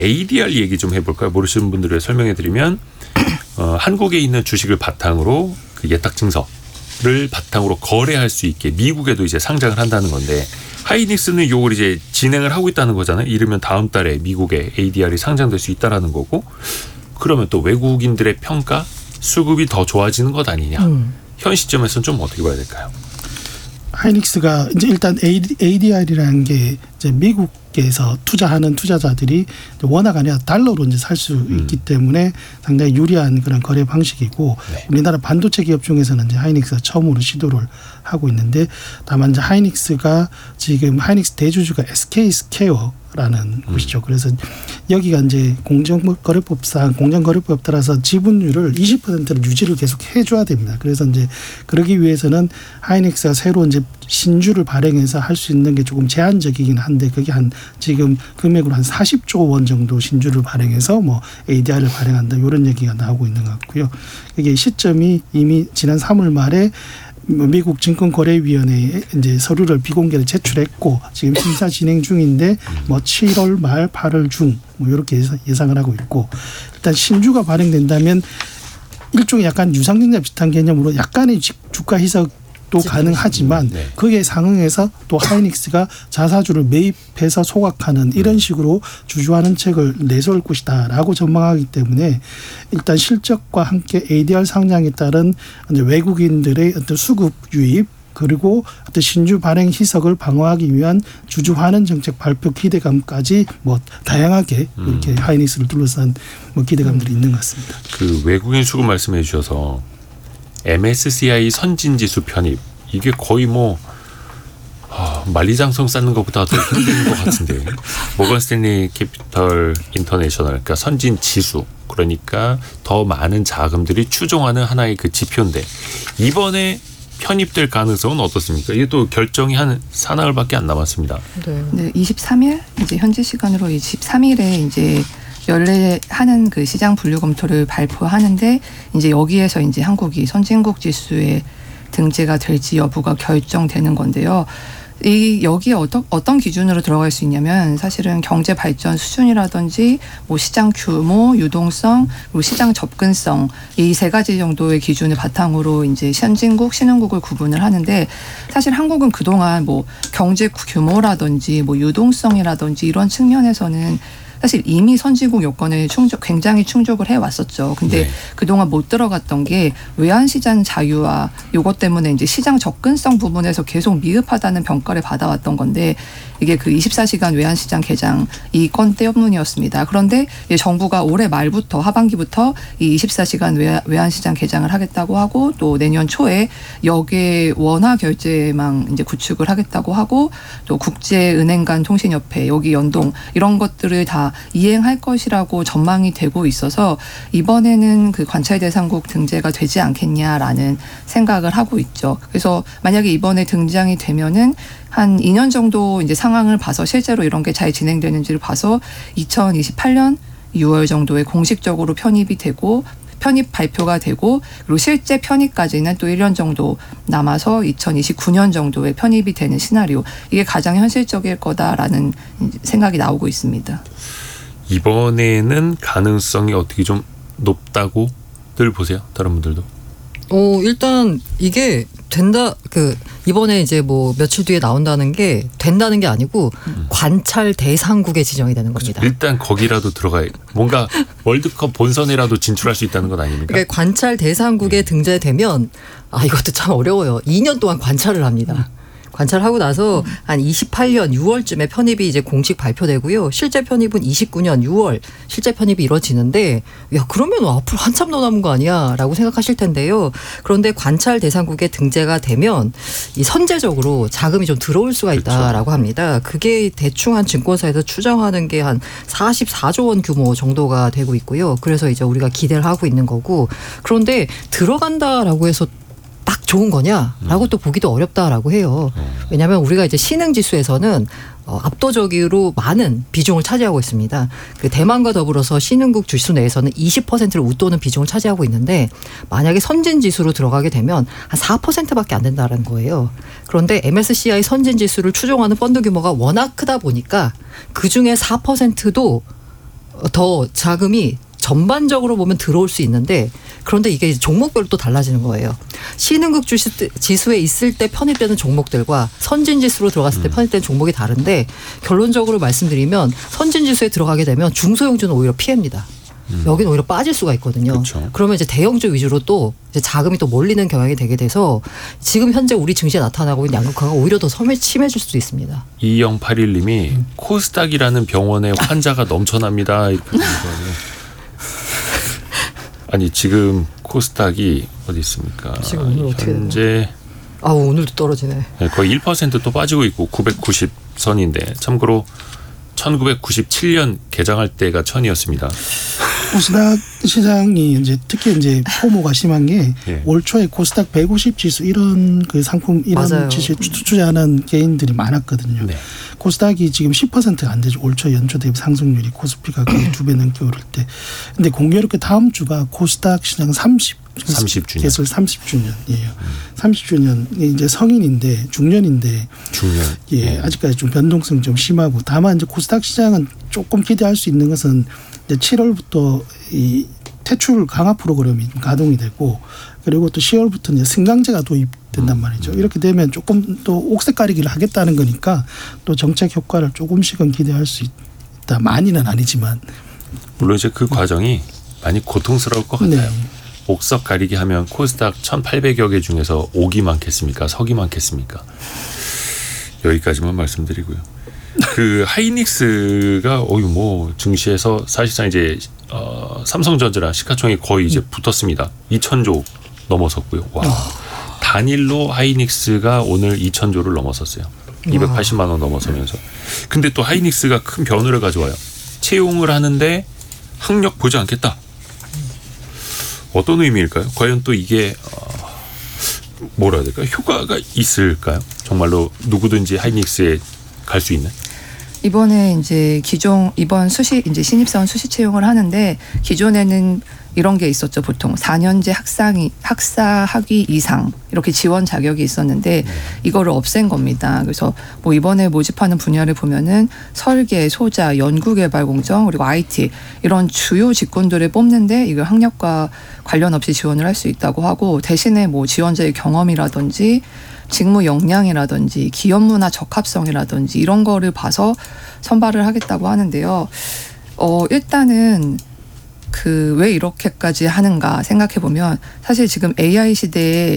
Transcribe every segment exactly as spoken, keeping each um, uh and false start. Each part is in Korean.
에이디알 얘기 좀 해볼까요? 모르시는 분들을 설명해드리면 어, 한국에 있는 주식을 바탕으로 그 예탁 증서를 바탕으로 거래할 수 있게 미국에도 이제 상장을 한다는 건데 하이닉스는 이걸 이제 진행을 하고 있다는 거잖아요. 이르면 다음 달에 미국에 에이디알이 상장될 수 있다라는 거고 그러면 또 외국인들의 평가 수급이 더 좋아지는 것 아니냐. 음. 현 시점에서는 좀 어떻게 봐야 될까요? 하이닉스가 이제 일단 에이디알이라는 게 이제 미국에서 투자하는 투자자들이 워낙 아니라 달러로 이제 살 수 음. 있기 때문에 상당히 유리한 그런 거래 방식이고 네. 우리나라 반도체 기업 중에서는 이제 하이닉스가 처음으로 시도를 하고 있는데 다만 이제 하이닉스가 지금 하이닉스 대주주가 에스케이스퀘어 라는 음. 곳이죠. 그래서 여기가 이제 공정거래법상 공정거래법 따라서 지분율을 이십 퍼센트를 유지를 계속 해줘야 됩니다. 그래서 이제 그러기 위해서는 하이닉스가 새로 이제 신주를 발행해서 할 수 있는 게 조금 제한적이긴 한데 그게 한 지금 금액으로 한 사십조 원 정도 신주를 발행해서 뭐 에이디알을 발행한다 이런 얘기가 나오고 있는 것 같고요. 이게 시점이 이미 지난 삼월 말에 미국 증권거래위원회에 이제 서류를 비공개로 제출했고 지금 심사 진행 중인데 뭐 칠월 말 팔월 중 뭐 이렇게 예상을 하고 있고 일단 신주가 발행된다면 일종의 약간 유상증자 비슷한 개념으로 약간의 주가 희석도 가능하지만 네. 그에 상응해서 또 하이닉스가 자사주를 매입해서 소각하는 이런 식으로 주주환원 책을 내세울 것이다라고 전망하기 때문에 일단 실적과 함께 에이디알 상장에 따른 이제 외국인들의 어떤 수급 유입 그리고 어떤 신주 발행 희석을 방어하기 위한 주주 환원 정책 발표 기대감까지 뭐 다양하게 이렇게 음. 하이닉스를 둘러싼 뭐 기대감들이 있는 것 같습니다. 그 외국인 수급 말씀해 주셔서 엠에스시아이 선진지수 편입 이게 거의 뭐 아, 만리장성 쌓는 것보다 더 힘든 것 같은데 모건 스탠리 캐피털 인터내셔널 그러니까 선진 지수 그러니까 더 많은 자금들이 추종하는 하나의 그 지표인데 이번에 편입될 가능성은 어떻습니까? 이게 또 결정이 한 사나흘밖에 안 남았습니다. 네. 네, 이십삼일 이제 현지 시간으로 이십삼일에 이제 연례하는 그 시장 분류 검토를 발표하는데 이제 여기에서 이제 한국이 선진국 지수에 등재가 될지 여부가 결정되는 건데요. 이 여기에 어떤 어떤 기준으로 들어갈 수 있냐면 사실은 경제 발전 수준이라든지 뭐 시장 규모, 유동성, 그리고 시장 접근성 이 세 가지 정도의 기준을 바탕으로 이제 선진국, 신흥국을 구분을 하는데 사실 한국은 그동안 뭐 경제 규모라든지 뭐 유동성이라든지 이런 측면에서는 사실 이미 선진국 요건을 충족, 굉장히 충족을 해왔었죠. 근데 네. 그동안 못 들어갔던 게 외환시장 자유화 요것 때문에 이제 시장 접근성 부분에서 계속 미흡하다는 평가를 받아왔던 건데 이게 그 이십사 시간 외환시장 개장 이 건 때문이었습니다. 그런데 정부가 올해 말부터 하반기부터 이 이십사 시간 외환시장 개장을 하겠다고 하고 또 내년 초에 역의 원화 결제망 이제 구축을 하겠다고 하고 또 국제은행 간 통신협회 여기 연동 이런 것들을 다 이행할 것이라고 전망이 되고 있어서 이번에는 그 관찰 대상국 등재가 되지 않겠냐라는 생각을 하고 있죠. 그래서 만약에 이번에 등장이 되면은 한 이 년 정도 이제 상황을 봐서 실제로 이런 게 잘 진행되는지를 봐서 이천이십팔년 유월 정도에 공식적으로 편입이 되고 편입 발표가 되고 그리고 실제 편입까지는 또 일 년 정도 남아서 이천이십구년 정도에 편입이 되는 시나리오 이게 가장 현실적일 거다라는 생각이 나오고 있습니다. 이번에는 가능성이 어떻게 좀 높다고들 보세요? 다른 분들도? 어 일단 이게 된다 그 이번에 이제 뭐 며칠 뒤에 나온다는 게 된다는 게 아니고 음. 관찰 대상국에 지정이 되는 겁니다. 일단 거기라도 들어가야 뭔가 월드컵 본선이라도 진출할 수 있다는 건 아닙니까? 그러니까 관찰 대상국에 음. 등재되면 아 이것도 참 어려워요. 이 년 동안 관찰을 합니다. 음. 관찰하고 나서 한 이십팔년 유월쯤에 편입이 이제 공식 발표되고요. 실제 편입은 이십구년 유월 실제 편입이 이루어지는데 야 그러면 앞으로 한참 더 남은 거 아니야 라고 생각하실 텐데요. 그런데 관찰 대상국에 등재가 되면 이 선제적으로 자금이 좀 들어올 수가 있다라고 그렇죠. 합니다. 그게 대충 한 증권사에서 추정하는 게 한 사십사조 원 규모 정도가 되고 있고요. 그래서 이제 우리가 기대를 하고 있는 거고 그런데 들어간다라고 해서 딱 좋은 거냐라고 음. 또 보기도 어렵다라고 해요. 왜냐하면 우리가 이제 신흥지수에서는 어, 압도적으로 많은 비중을 차지하고 있습니다. 그 대만과 더불어서 신흥국 지수 내에서는 이십 퍼센트를 웃도는 비중을 차지하고 있는데 만약에 선진지수로 들어가게 되면 한 사 퍼센트밖에 안 된다는 거예요. 그런데 엠에스시아이 선진지수를 추종하는 펀드 규모가 워낙 크다 보니까 그중에 사 퍼센트도 더 자금이 전반적으로 보면 들어올 수 있는데 그런데 이게 종목별로 또 달라지는 거예요. 신흥국 주식 지수에 있을 때 편입되는 종목들과 선진지수로 들어갔을 때 편입되는 종목이 다른데 결론적으로 말씀드리면 선진지수에 들어가게 되면 중소형주는 오히려 피해입니다. 음. 여기는 오히려 빠질 수가 있거든요. 그렇죠. 그러면 이제 대형주 위주로 또 이제 자금이 또 몰리는 경향이 되게 돼서 지금 현재 우리 증시에 나타나고 있는 양극화가 오히려 더 심해질 수도 있습니다. 이영팔일 님이 음. 코스닥이라는 병원에 환자가 넘쳐납니다. 이렇게 아니 지금 코스닥이 어디 있습니까? 지금 오늘 어떻게 현재 아 오늘도 떨어지네. 네, 거의 일 퍼센트 또 빠지고 있고 구백구십 선인데 참고로 천구백구십칠 년 개장할 때가 천이었습니다. 코스닥 시장이 이제 특히 이제 포모가 심한 게 올 예. 초에 코스닥 백오십 지수 이런 그 상품 이런 맞아요. 지수에 투자하는 개인들이 많았거든요. 네. 코스닥이 지금 십 퍼센트가 안 되죠. 올 초 연초 대비 상승률이 코스피가 거의 두 배 넘게 오를 때. 근데 공교롭게 다음 주가 코스닥 시장 삼십 삼십 주년. 개설 삼십 주년이에요. 음. 삼십 주년 이제 성인인데 중년인데 중년. 예, 네. 아직까지 좀 변동성이 좀 심하고 다만 이제 코스닥 시장은 조금 기대할 수 있는 것은 이제 칠월부터 이 퇴출 강화 프로그램이 가동이 되고 그리고 또 시월부터 이제 승강제가 도입된단 말이죠. 이렇게 되면 조금 또 옥색 가리기를 하겠다는 거니까 또 정책 효과를 조금씩은 기대할 수 있다. 많이는 아니지만 물론 이제 그 과정이 많이 고통스러울 것 같아요. 네. 옥석 가리기 하면 코스닥 천팔백여 개 중에서 옥이 많겠습니까? 석이 많겠습니까? 여기까지만 말씀드리고요. 그 하이닉스가 어유 뭐 증시에서 사실상 이제 어, 삼성전자랑 시가총이 거의 이제 붙었습니다. 이천조 넘어섰고요. 와. 단일로 하이닉스가 오늘 이천조를 넘어섰어요. 이백팔십만 원 넘어서면서. 근데 또 하이닉스가 큰 변화를 가져와요. 채용을 하는데 학력 보지 않겠다. 어떤 의미일까요? 과연 또 이게 어, 뭐라 해야 될까요? 효과가 있을까요? 정말로 누구든지 하이닉스에 갈 수 있는? 이번에 이제 기존 이번 수시 이제 신입사원 수시 채용을 하는데 기존에는 이런 게 있었죠. 보통 사 년제 학상이 학사 학위 이상 이렇게 지원 자격이 있었는데 이거를 없앤 겁니다. 그래서 뭐 이번에 모집하는 분야를 보면은 설계, 소자, 연구개발 공정 그리고 아이티 이런 주요 직군들을 뽑는데 이걸 학력과 관련 없이 지원을 할 수 있다고 하고 대신에 뭐 지원자의 경험이라든지 직무 역량이라든지 기업 문화 적합성이라든지 이런 거를 봐서 선발을 하겠다고 하는데요. 어, 일단은 그 왜 이렇게까지 하는가 생각해 보면 사실 지금 에이아이 시대에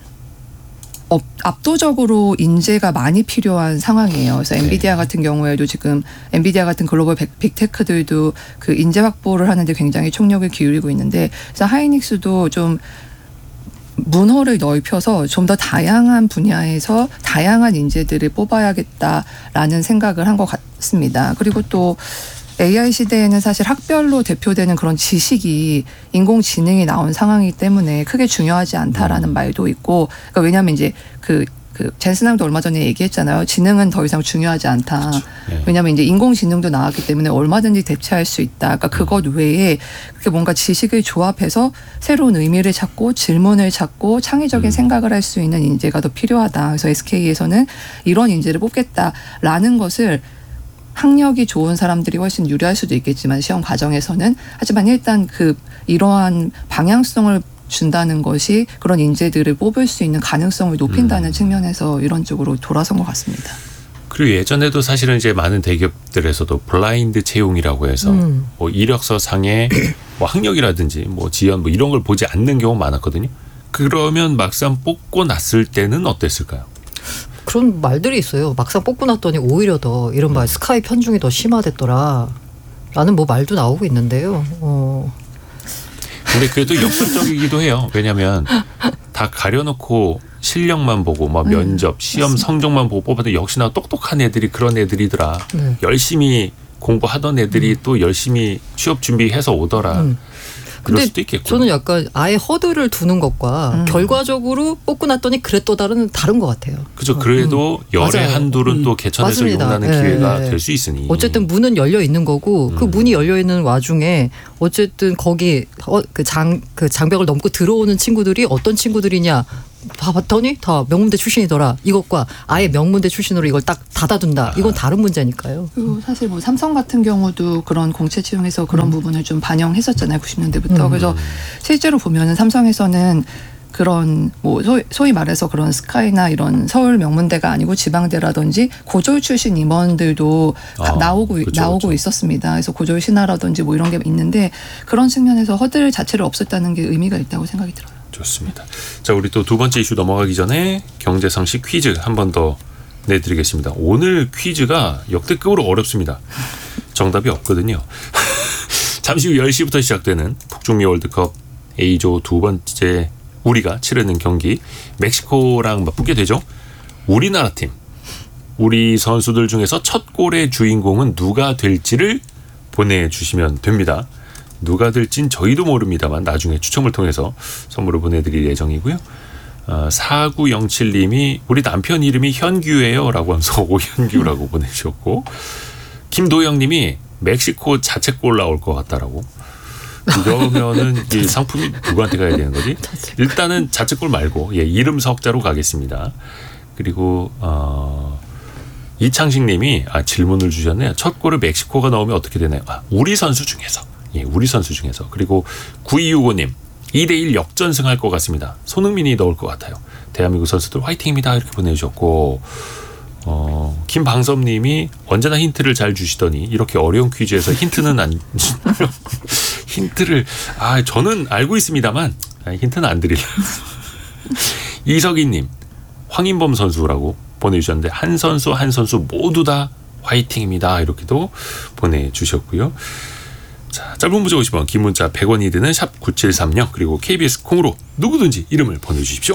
압도적으로 인재가 많이 필요한 상황이에요. 그래서 엔비디아 같은 경우에도 지금 엔비디아 같은 글로벌 빅테크들도 그 인재 확보를 하는데 굉장히 총력을 기울이고 있는데 그래서 하이닉스도 좀 문호를 넓혀서 좀 더 다양한 분야에서 다양한 인재들을 뽑아야겠다라는 생각을 한 것 같습니다. 그리고 또 에이아이 시대에는 사실 학별로 대표되는 그런 지식이 인공지능이 나온 상황이기 때문에 크게 중요하지 않다라는 말도 있고 그러니까 왜냐하면 이제 그 그 젠슨함도 얼마 전에 얘기했잖아요. 지능은 더 이상 중요하지 않다. 그렇죠. 네. 왜냐하면 이제 인공지능도 나왔기 때문에 얼마든지 대체할 수 있다. 그러니까 그것 외에 그렇게 뭔가 지식을 조합해서 새로운 의미를 찾고 질문을 찾고 창의적인 음. 생각을 할 수 있는 인재가 더 필요하다. 그래서 에스케이에서는 이런 인재를 뽑겠다라는 것을 학력이 좋은 사람들이 훨씬 유리할 수도 있겠지만 시험 과정에서는 하지만 일단 그 이러한 방향성을 준다는 것이 그런 인재들을 뽑을 수 있는 가능성을 높인다는 음. 측면에서 이런 쪽으로 돌아선 것 같습니다. 그리고 예전에도 사실은 이제 많은 대기업들에서도 블라인드 채용이라고 해서 음. 뭐 이력서 상에 뭐 학력이라든지 뭐 지연 뭐 이런 걸 보지 않는 경우가 많았거든요. 그러면 막상 뽑고 났을 때는 어땠을까요? 그런 말들이 있어요. 막상 뽑고 났더니 오히려 더 이런 말 스카이 편중이 더 심화됐더라. 라는 뭐 말도 나오고 있는데요. 어. 근데 그래도 역설적이기도 해요. 왜냐하면 다 가려놓고 실력만 보고 막 면접, 시험 맞습니다. 성적만 보고 뽑아도 역시나 똑똑한 애들이 그런 애들이더라. 네. 열심히 공부하던 애들이 음. 또 열심히 취업 준비해서 오더라. 음. 그럴 근데 수도 있겠고. 저는 약간 아예 허들을 두는 것과 음. 결과적으로 뽑고 났더니 그래 또 다른 다른 것 같아요. 그죠. 그래도 음. 열의 맞아요. 한둘은 음. 또 개천에서 맞습니다. 용나는 네. 기회가 될 수 있으니. 어쨌든 문은 열려 있는 거고 음. 그 문이 열려 있는 와중에 어쨌든 거기 그 장 그 장벽을 넘고 들어오는 친구들이 어떤 친구들이냐 봐봤더니 다 명문대 출신이더라. 이것과 아예 명문대 출신으로 이걸 딱 닫아둔다. 이건 다른 문제니까요. 그리고 사실 뭐 삼성 같은 경우도 그런 공채 채용에서 그런 음. 부분을 좀 반영했었잖아요. 구십 년대부터. 음. 그래서 실제로 보면은 삼성에서는 그런 뭐 소위, 소위 말해서 그런 스카이나 이런 서울 명문대가 아니고 지방대라든지 고졸 출신 임원들도 아, 나오고 그쵸, 나오고 그쵸. 있었습니다. 그래서 고졸 신화라든지 뭐 이런 게 있는데 그런 측면에서 허들 자체를 없앴다는 게 의미가 있다고 생각이 들어요. 좋습니다. 자, 우리 또 두 번째 이슈 넘어가기 전에 경제상식 퀴즈 한 번 더 내드리겠습니다. 오늘 퀴즈가 역대급으로 어렵습니다. 정답이 없거든요. 잠시 후 열 시부터 시작되는 북중미 월드컵 A조 두 번째 우리가 치르는 경기 멕시코랑 맞붙게 되죠. 우리나라 팀 우리 선수들 중에서 첫 골의 주인공은 누가 될지를 보내주시면 됩니다. 누가 될진 저희도 모릅니다만 나중에 추첨을 통해서 선물을 보내드릴 예정이고요. 어, 사구영칠 님이 우리 남편 이름이 현규예요 라고 하면서 오현규라고 보내주셨고 김도영 님이 멕시코 자책골 나올 것 같다라고. 그러면은 이 상품이 누구한테 가야 되는 거지? 일단은 자책골 말고 예, 이름 석자로 가겠습니다. 그리고 어, 이창식 님이 아, 질문을 주셨네요. 첫 골을 멕시코가 넣으면 어떻게 되나요? 아, 우리 선수 중에서. 예, 우리 선수 중에서. 그리고 구이육오 님 이 대 일 역전승할 것 같습니다. 손흥민이 넣을 것 같아요. 대한민국 선수들 화이팅입니다. 이렇게 보내주셨고 어, 김방섭 님이 언제나 힌트를 잘 주시더니 이렇게 어려운 퀴즈에서 힌트는 안 힌트를 아 저는 알고 있습니다만 힌트는 안 드리려고. 이석희 님 황인범 선수라고 보내주셨는데 한 선수 한 선수 모두 다 화이팅입니다. 이렇게도 보내주셨고요. 자, 짧은 문자 오십 원, 긴 문자 백 원이 드는 샵 구칠삼공 그리고 케이비에스 콩으로 누구든지 이름을 보내주십시오.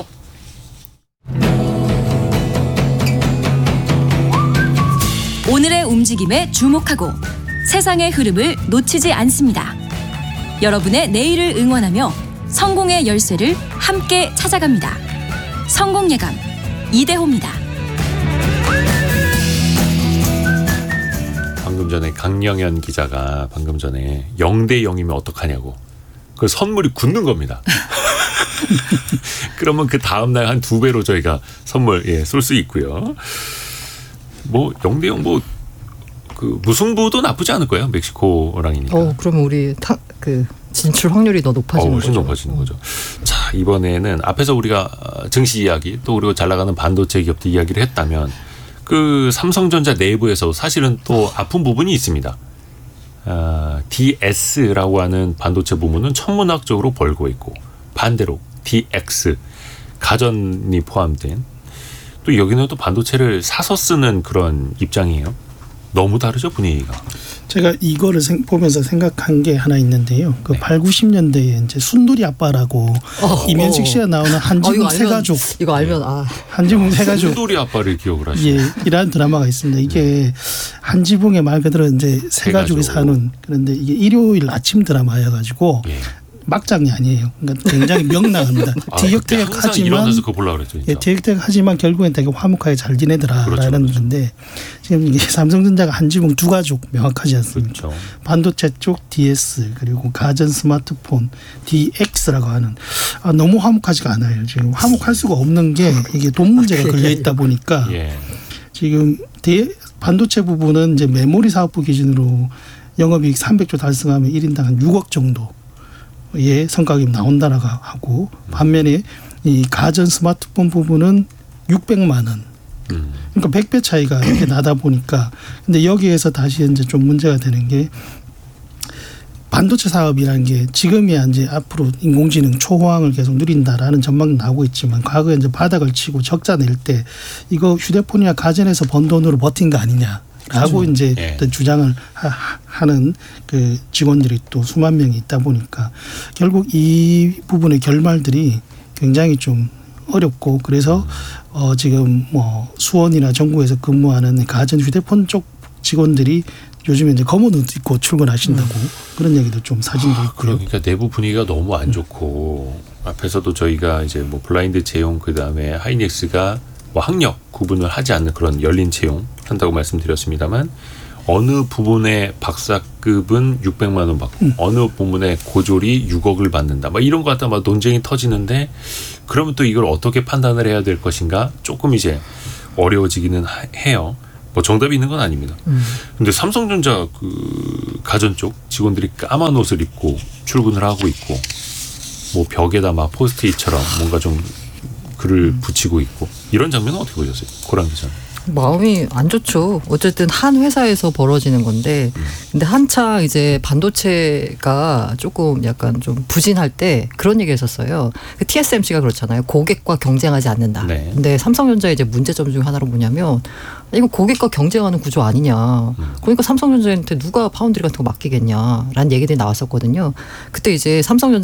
오늘의 움직임에 주목하고 세상의 흐름을 놓치지 않습니다. 여러분의 내일을 응원하며 성공의 열쇠를 함께 찾아갑니다. 성공예감 이대호입니다. 방금 전에 강영현 기자가 방금 전에 영 대 영이면 어떡하냐고. 그 선물이 굳는 겁니다. 그러면 그 다음날 한 두 배로 저희가 선물 예, 쏠 수 있고요. 뭐 영 대 영 뭐 그 무승부도 나쁘지 않을 거예요. 멕시코랑이니까. 어, 그러면 우리 타, 그 진출 확률이 더 높아지는 어, 훨씬 거죠. 높아지는 거죠. 자, 이번에는 앞에서 우리가 증시 이야기 또 그리고 잘 나가는 반도체 기업들 이야기를 했다면 그 삼성전자 내부에서 사실은 또 아픈 부분이 있습니다. 아, 디에스라고 하는 반도체 부문은 천문학적으로 벌고 있고 반대로 디엑스 가전이 포함된 또 여기는 또 반도체를 사서 쓰는 그런 입장이에요. 너무 다르죠 분위기가. 제가 이거를 생, 보면서 생각한 게 하나 있는데요. 그 네. 팔, 구십 년대에 이제 순돌이 아빠라고 어, 이면식 씨가 나오는 한지붕 어, 세 가족. 이거 알면 아 한지붕 세 가족. 순돌이 아빠를 기억을 하시죠. 예, 이라는 드라마가 있습니다. 이게 네. 한지붕의 말 그대로 이제 세 가족이 사는 그런데 이게 일요일 아침 드라마여가지고. 예. 막장이 아니에요. 그러니까 굉장히 명랑합니다. 아, 티격태격하지만 일어나서 그거 보려고 그랬죠. 예, 티격태격하지만 결국엔 되게 화목하게 잘 지내더라라는 그렇죠, 그렇죠. 건데 지금 이게 삼성전자가 한지붕 두 가족 명확하지 않습니까? 그렇죠. 반도체 쪽 디에스 그리고 가전 스마트폰 디엑스라고 하는 아, 너무 화목하지가 않아요. 지금 화목할 수가 없는 게 이게 돈 문제가 걸려 있다 보니까 예. 지금 대, 반도체 부분은 이제 메모리 사업부 기준으로 영업이익 삼백조 달성하면 일 인당 한 육억 정도. 예, 성과급이 나온다라고 하고 반면에 이 가전 스마트폰 부분은 육백만 원. 그러니까 백 배 차이가 이렇게 나다 보니까 근데 여기에서 다시 이제 좀 문제가 되는 게 반도체 사업이라는 게 지금이야 이제 앞으로 인공지능 초호황을 계속 누린다라는 전망도 나오고 있지만 과거에 이제 바닥을 치고 적자 낼 때 이거 휴대폰이나 가전에서 번 돈으로 버틴 거 아니냐. 라고 그렇죠. 이제 예. 어떤 주장을 하, 하는 그 직원들이 또 수만 명이 있다 보니까 결국 이 부분의 결말들이 굉장히 좀 어렵고 그래서 음. 어 지금 뭐 수원이나 전국에서 근무하는 가전 휴대폰 쪽 직원들이 요즘에 이제 검은 옷 입고 출근하신다고 음. 그런 얘기도 좀 사진도 아, 있고요. 그러니까 내부 분위기가 너무 안 좋고 음. 앞에서도 저희가 이제 뭐 블라인드 채용 그 다음에 하이닉스가 뭐 학력 구분을 하지 않는 그런 열린 채용 한다고 말씀드렸습니다만 어느 부분의 박사급은 육백만 원 받고 음. 어느 부분의 고졸이 육억을 받는다. 막 이런 거 갖다 막 논쟁이 터지는데 그러면 또 이걸 어떻게 판단을 해야 될 것인가 조금 이제 어려워지기는 해요. 뭐 정답이 있는 건 아닙니다. 음. 근데 삼성전자 그 가전 쪽 직원들이 까만 옷을 입고 출근을 하고 있고 뭐 벽에다 막 포스트잇처럼 뭔가 좀 글을 음. 붙이고 있고 이런 장면은 어떻게 보셨어요? 고랑 기자는. 마음이 안 좋죠. 어쨌든 한 회사에서 벌어지는 건데, 음. 근데 한창 이제 반도체가 조금 약간 좀 부진할 때 그런 얘기 했었어요. 그 티에스엠씨가 그렇잖아요. 고객과 경쟁하지 않는다. 네. 근데 삼성전자의 이제 문제점 중 하나로 뭐냐면, 이거 고객과 경쟁하는 구조 아니냐. 음. 그러니까 삼성전자한테 누가 파운드리 같은 거 맡기겠냐라는 얘기들이 나왔었거든요. 그때 이제 삼성전자